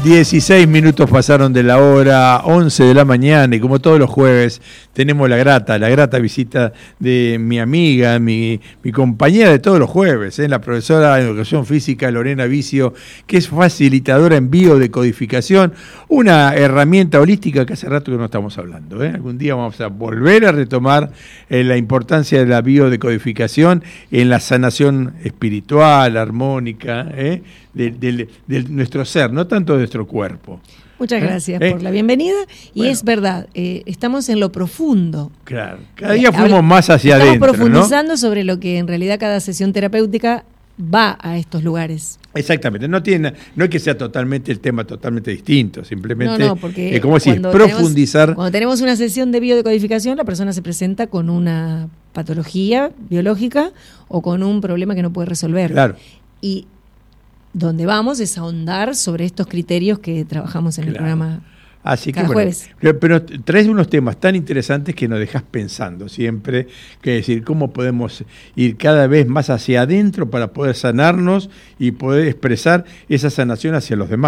16 minutos pasaron de la hora 11 de la mañana y como todos los jueves tenemos la grata visita de mi amiga, mi compañera de todos los jueves, la profesora de Educación Física Lorena Vicio, que es facilitadora en biodecodificación, una herramienta holística que hace rato que no estamos hablando. Algún día vamos a volver a retomar la importancia de la biodecodificación en la sanación espiritual, armónica, de nuestro ser, no tanto de nuestro cuerpo. Muchas gracias por la bienvenida. Y bueno, es verdad, estamos en lo profundo. Claro, cada día fuimos más hacia adentro. Estamos profundizando, ¿no?, sobre lo que en realidad cada sesión terapéutica va a estos lugares. Exactamente, no es que sea totalmente el tema totalmente distinto, simplemente no, porque como decir, profundizar. Cuando tenemos una sesión de biodecodificación, la persona se presenta con una patología biológica o con un problema que no puede resolver. Claro. Y donde vamos es ahondar sobre estos criterios que trabajamos en el programa. Así que cada jueves. Pero traes unos temas tan interesantes que nos dejas pensando siempre, que decir, cómo podemos ir cada vez más hacia adentro para poder sanarnos y poder expresar esa sanación hacia los demás.